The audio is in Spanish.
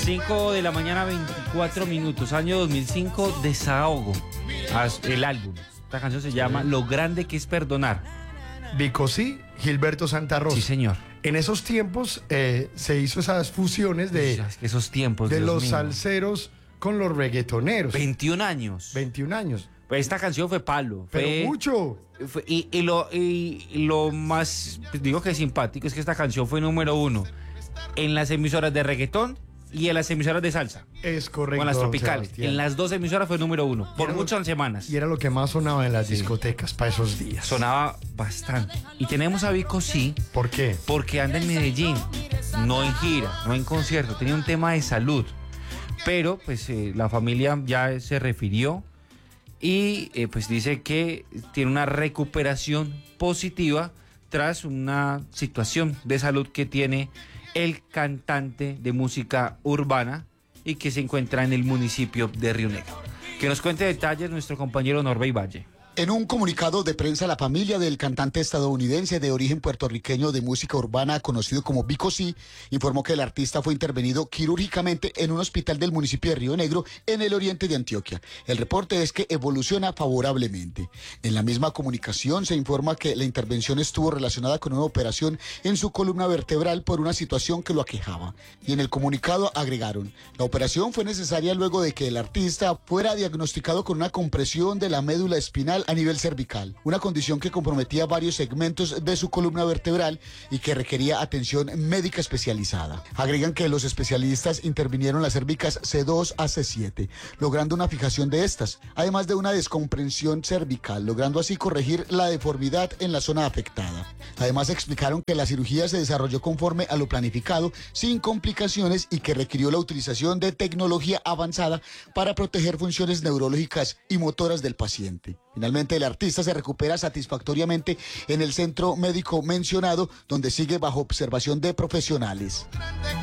5 de la mañana, 24 minutos, año 2005, Desahogo, el álbum. Esta canción se llama Lo grande que es perdonar. Bicosí, Gilberto Santa Rosa. Sí, señor. En esos tiempos se hizo esas fusiones de Esos tiempos, de Dios los mío. salseros con los reggaetoneros. 21 años. 21 años. Pues esta canción fue palo. Pero mucho. Y lo más, pues digo que simpático, es que esta canción fue número 1 en las emisoras de reggaetón y en las emisoras de salsa. Es correcto. Con las don tropicales. Sebastián. En las dos emisoras fue número 1, por muchas semanas. Y era lo que más sonaba en las Sí. discotecas para esos días. Sonaba bastante. Y tenemos a Vico sí, ¿Por qué? porque anda en Medellín, no en gira, no en concierto, tenía un tema de salud. Pero pues la familia ya se refirió y pues dice que tiene una recuperación positiva tras una situación de salud que tiene el cantante de música urbana y que se encuentra en el municipio de Río Negro. Que nos cuente detalles nuestro compañero Norbey Valle. En un comunicado de prensa, la familia del cantante estadounidense de origen puertorriqueño de música urbana conocido como Vico sí informó que el artista fue intervenido quirúrgicamente en un hospital del municipio de Río Negro en el oriente de Antioquia. El reporte es que evoluciona favorablemente. En la misma comunicación se informa que la intervención estuvo relacionada con una operación en su columna vertebral por una situación que lo aquejaba. Y en el comunicado agregaron, la operación fue necesaria luego de que el artista fuera diagnosticado con una compresión de la médula espinal a nivel cervical, una condición que comprometía varios segmentos de su columna vertebral y que requería atención médica especializada. Agregan que los especialistas intervinieron las cérvicas C2 a C7, logrando una fijación de estas, además de una descomprensión cervical, logrando así corregir la deformidad en la zona afectada. Además explicaron que la cirugía se desarrolló conforme a lo planificado, sin complicaciones y que requirió la utilización de tecnología avanzada para proteger funciones neurológicas y motoras del paciente. Finalmente, el artista se recupera satisfactoriamente en el centro médico mencionado, donde sigue bajo observación de profesionales.